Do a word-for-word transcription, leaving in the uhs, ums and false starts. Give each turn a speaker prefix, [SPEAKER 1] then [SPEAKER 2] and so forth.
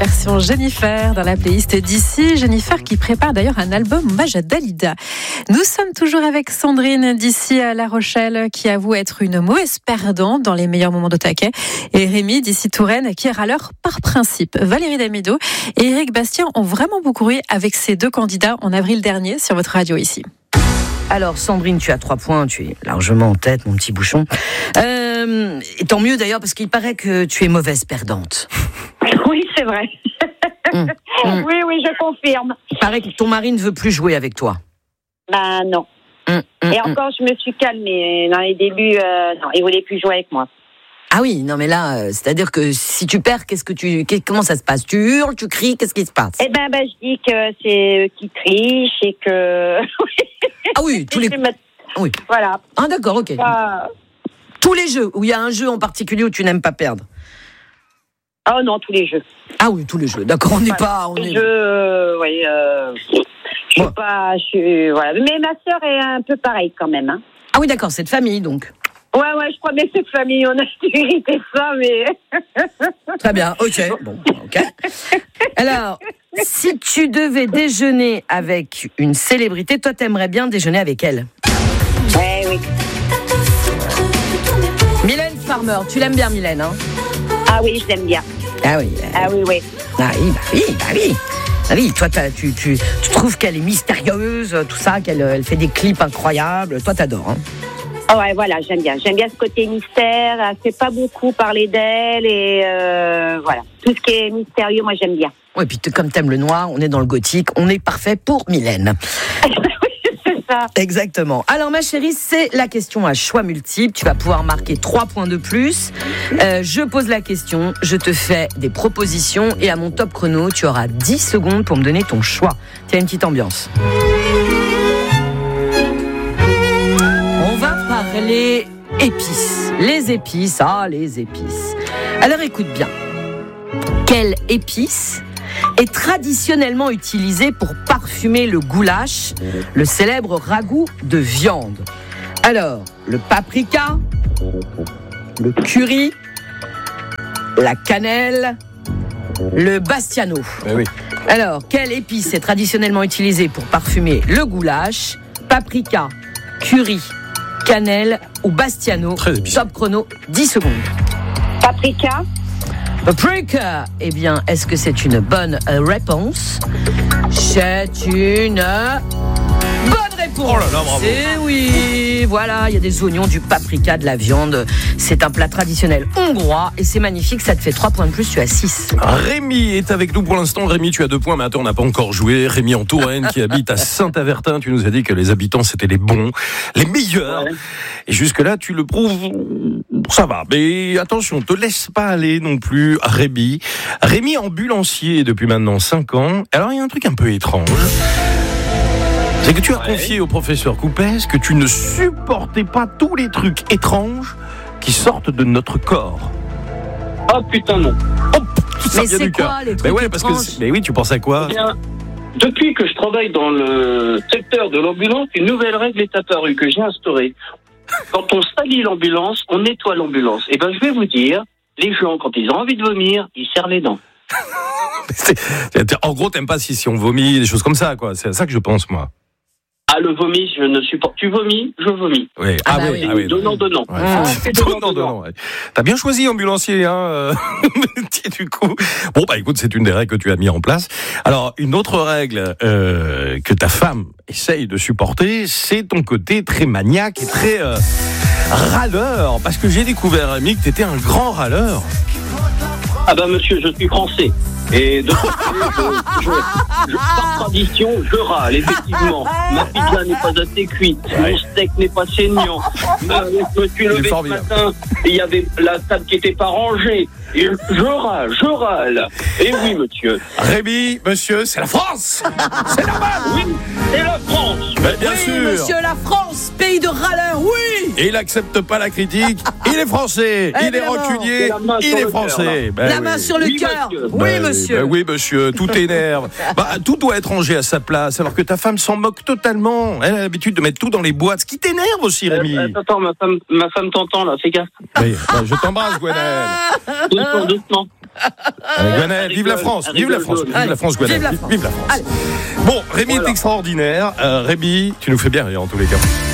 [SPEAKER 1] version Jennifer dans la playlist d'ici. Jennifer qui prépare d'ailleurs un album hommage à Dalida. Nous sommes toujours avec Sandrine d'ici à La Rochelle qui avoue être une mauvaise perdante dans les meilleurs moments de taquet. Et Rémi d'ici Touraine qui est râleur par principe. Valérie Damido et Éric Bastien ont vraiment beaucoup ri avec ces deux candidats en avril dernier sur votre radio ici.
[SPEAKER 2] Alors Sandrine, tu as trois points, tu es largement en tête, mon petit bouchon. Euh, et tant mieux d'ailleurs parce qu'il paraît que tu es mauvaise perdante.
[SPEAKER 3] Oui, c'est vrai.
[SPEAKER 2] Mmh, mmh.
[SPEAKER 3] Oui, oui, je confirme.
[SPEAKER 2] Il paraît que ton mari ne veut plus jouer avec toi.
[SPEAKER 3] Ben non.
[SPEAKER 2] Mmh, mmh,
[SPEAKER 3] et encore, je me suis calmée. Dans les débuts, euh, non, il voulait plus jouer avec moi.
[SPEAKER 2] Ah oui, non mais là, euh, c'est-à-dire que si tu perds, qu'est-ce que tu, qu'est, comment ça se passe? Tu hurles, tu cries, qu'est-ce qui se passe?
[SPEAKER 3] Eh ben, ben, je dis que c'est eux qui trichent et que.
[SPEAKER 2] Ah oui, tous les. Oui.
[SPEAKER 3] Voilà.
[SPEAKER 2] Ah d'accord, ok.
[SPEAKER 3] Pas...
[SPEAKER 2] Tous les jeux, où il y a un jeu en particulier où tu n'aimes pas perdre.
[SPEAKER 3] Oh non, tous les jeux.
[SPEAKER 2] Ah oui, tous les jeux. D'accord, on n'est
[SPEAKER 3] voilà.
[SPEAKER 2] pas. On
[SPEAKER 3] les
[SPEAKER 2] est...
[SPEAKER 3] jeux, euh, oui. Euh, je suis
[SPEAKER 2] bon.
[SPEAKER 3] pas, je suis, voilà. Mais ma sœur est un peu pareille quand même. Hein.
[SPEAKER 2] Ah oui, d'accord, c'est de famille donc.
[SPEAKER 3] Ouais, ouais, je crois bien que c'est de famille. On a hérité ça, mais.
[SPEAKER 2] Très bien, ok. Bon, ok. Alors, si tu devais déjeuner avec une célébrité, toi, t'aimerais bien déjeuner avec elle?
[SPEAKER 3] Ouais, oui.
[SPEAKER 2] Mylène Farmer, tu l'aimes bien, Mylène, hein?
[SPEAKER 3] Ah oui, je l'aime bien.
[SPEAKER 2] Ah oui. Euh...
[SPEAKER 3] Ah oui, oui.
[SPEAKER 2] Ah oui, bah oui, bah oui. Ah oui, toi, tu, tu, tu trouves qu'elle est mystérieuse, tout ça, qu'elle elle fait des clips incroyables. Toi, t'adores, hein?
[SPEAKER 3] Oh ouais, voilà, j'aime bien. J'aime bien ce côté mystère. Elle fait pas beaucoup parler d'elle et euh, voilà. Tout ce qui est mystérieux, moi, j'aime bien.
[SPEAKER 2] Ouais, puis comme t'aimes le noir, on est dans le gothique, on est parfait pour Mylène.
[SPEAKER 3] C'est ça.
[SPEAKER 2] Exactement. Alors, ma chérie, c'est la question à choix multiple. Tu vas pouvoir marquer trois points de plus. Euh, je pose la question, je te fais des propositions et à mon top chrono, tu auras dix secondes pour me donner ton choix. Tiens, une petite ambiance. Les épices. Les épices, ah, les épices. Alors écoute bien. Quelle épice est traditionnellement utilisée pour parfumer le goulash, le célèbre ragoût de viande? Alors, le paprika, le curry, la cannelle, le bastiano.
[SPEAKER 4] Eh oui.
[SPEAKER 2] Alors, quelle épice est traditionnellement utilisée pour parfumer le goulash, paprika, curry, cannelle ou bastiano? Top chrono, dix secondes.
[SPEAKER 3] Paprika.
[SPEAKER 2] Paprika. Eh bien, est-ce que c'est une bonne réponse? C'est une bonne réponse.
[SPEAKER 4] Oh là là, bravo.
[SPEAKER 2] Et oui, voilà, il y a des oignons, du paprika, de la viande. C'est un plat traditionnel hongrois et c'est magnifique, ça te fait trois points de plus, tu as six.
[SPEAKER 4] Rémi est avec nous pour l'instant. Rémi, tu as deux points, mais attends, on n'a pas encore joué. Rémi en Touraine qui habite à Saint-Avertin. Tu nous as dit que les habitants, c'était les bons, les meilleurs. Ouais. Et jusque-là, tu le prouves, ça va. Mais attention, te laisse pas aller non plus, Rémi. Rémi ambulancier depuis maintenant cinq ans. Alors, il y a un truc un peu étrange. C'est que tu as ouais. confié au professeur Coupès que tu ne supportais pas tous les trucs étranges qui sortent de notre corps.
[SPEAKER 5] Oh putain non.
[SPEAKER 2] Oh, mais c'est quoi les trucs
[SPEAKER 4] mais ouais,
[SPEAKER 2] étranges
[SPEAKER 4] parce que, mais oui, tu penses à quoi?
[SPEAKER 5] Eh bien, depuis que je travaille dans le secteur de l'ambulance, une nouvelle règle est apparue que j'ai instaurée. Quand on salit l'ambulance, on nettoie l'ambulance. Et ben je vais vous dire, les gens, quand ils ont envie de vomir, ils serrent les dents.
[SPEAKER 4] c'est, c'est, en gros, t'aimes pas si, si on vomit, des choses comme ça, quoi. C'est à ça que je pense, moi.
[SPEAKER 5] Ah, le vomi, je ne supporte. Tu vomis, je vomis.
[SPEAKER 4] Oui.
[SPEAKER 2] Ah,
[SPEAKER 4] ah,
[SPEAKER 2] bah
[SPEAKER 4] oui,
[SPEAKER 2] oui.
[SPEAKER 4] ah oui.
[SPEAKER 5] Donnant, donnant.
[SPEAKER 4] Ouais.
[SPEAKER 5] Ah,
[SPEAKER 4] c'est donnant, donnant. Ouais. T'as bien choisi, ambulancier, hein, du coup. Bon, bah, écoute, c'est une des règles que tu as mis en place. Alors, une autre règle euh, que ta femme essaye de supporter, c'est ton côté très maniaque et très euh, râleur. Parce que j'ai découvert, Rémi, que t'étais un grand râleur.
[SPEAKER 5] Ah bah, monsieur, je suis français. Et de ce je, je, je, par tradition, je râle, effectivement. Ma pizza n'est pas assez cuite, ouais. Mon steak n'est pas saignant. Euh, je me suis levé ce matin, il y avait la table qui n'était pas rangée. Et je râle, je râle. Et oui, monsieur.
[SPEAKER 4] Rémi, monsieur, c'est la France. C'est normal.
[SPEAKER 5] Oui, c'est la France.
[SPEAKER 4] Mais bien
[SPEAKER 2] oui,
[SPEAKER 4] sûr.
[SPEAKER 2] monsieur, la France, pays de râleurs, oui.
[SPEAKER 4] Et il n'accepte pas la critique. Il est français. Il est rancunier. Il est français.
[SPEAKER 2] Ben la oui. main sur le
[SPEAKER 5] oui,
[SPEAKER 2] cœur.
[SPEAKER 5] Monsieur.
[SPEAKER 2] Oui,
[SPEAKER 4] ben,
[SPEAKER 2] monsieur.
[SPEAKER 4] Ben oui, monsieur. Tout énerve. Bah, tout doit être rangé à sa place. Alors que ta femme s'en moque totalement. Elle a l'habitude de mettre tout dans les boîtes. Ce qui t'énerve aussi, Rémi.
[SPEAKER 5] Euh, attends, ma femme, ma femme t'entend là. Fais gaffe.
[SPEAKER 4] Oui, ben, je t'embrasse, Gwenaëlle.
[SPEAKER 5] Doucement, doucement.
[SPEAKER 4] Euh, Gwenaël, vive la France, vive la France, vive la France, Gwenaël, vive la France. Bon, Rémi est extraordinaire. Euh, Rémi, tu nous fais bien rire en tous les cas.